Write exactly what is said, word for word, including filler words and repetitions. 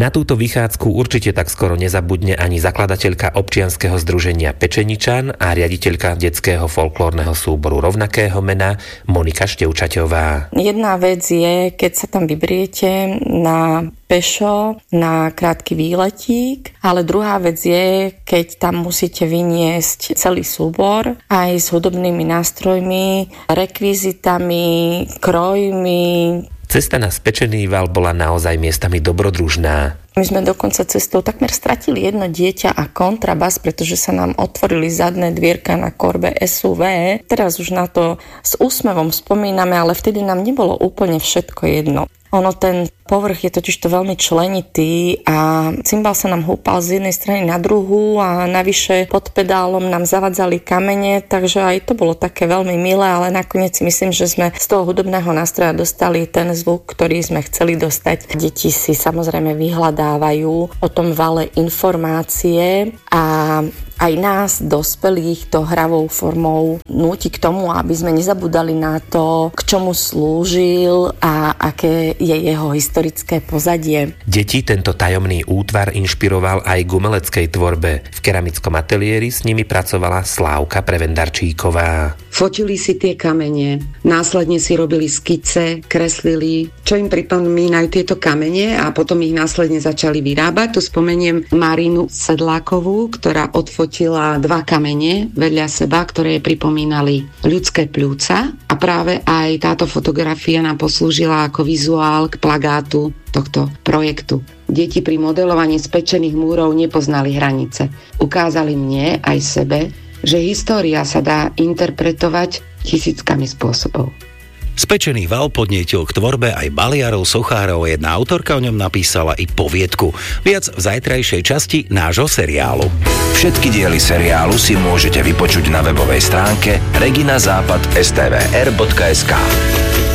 Na túto vychádzku určite tak skoro nezabudne ani zakladateľka občianskeho združenia Pečeničan a riaditeľka detského folklórneho súboru rovnakého mena Monika Števčaťová. Jedna vec je, keď sa tam vybriete na pešo, na krátky výletík, ale druhá vec je, keď tam musíte vyniesť celý súbor aj s hudobnými nástrojmi, rekvizitami, krojmi. Cesta na Spečený val bola naozaj miestami dobrodružná. My sme dokonca cestou takmer stratili jedno dieťa a kontrabas, pretože sa nám otvorili zadné dvierka na korbe es ú vé. Teraz už na to s úsmevom spomíname, ale vtedy nám nebolo úplne všetko jedno. Ono, ten povrch je totiž to veľmi členitý a cymbal sa nám húpal z jednej strany na druhú a navyše pod pedálom nám zavadzali kamene, takže aj to bolo také veľmi milé, ale nakoniec si myslím, že sme z toho hudobného nástroja dostali ten zvuk, ktorý sme chceli dostať. Deti si samozrejme vyhľadávajú o tom vale informácie a aj nás, dospelých, to hravou formou núti k tomu, aby sme nezabudali na to, k čomu slúžil a aké je jeho historické pozadie. Deti tento tajomný útvar inšpiroval aj k umeleckej tvorbe. V keramickom ateliéri s nimi pracovala Slávka Prevendarčíková. Fotili si tie kamene, následne si robili skice, kreslili, čo im pripomínajú tieto kamene a potom ich následne začali vyrábať. Tu spomeniem Marinu Sedlákovú, ktorá odfotila dva kamene vedľa seba, ktoré pripomínali ľudské pľúca a práve aj táto fotografia nám poslúžila ako vizuál k plagátu tohto projektu. Deti pri modelovaní spečených múrov nepoznali hranice. Ukázali mne aj sebe, že história sa dá interpretovať tisíckami spôsobov. Spečený val podnietil k tvorbe aj baliarov, sochárov. Jedna autorka o ňom napísala i poviedku. Viac v zajtrajšej časti nášho seriálu. Všetky diely seriálu si môžete vypočuť na webovej stránke regina západ bodka es té vé er bodka es ká.